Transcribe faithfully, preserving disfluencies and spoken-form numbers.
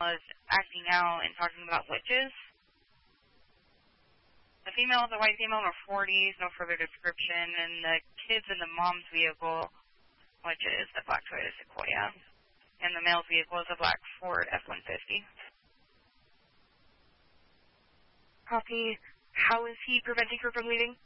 is acting out and talking about witches. The female is a white female in her forties, no further description, and the kid's in the mom's vehicle, which is the black Toyota Sequoia, and the male's vehicle is a black Ford F one fifty. Copy. How is he preventing her from leaving?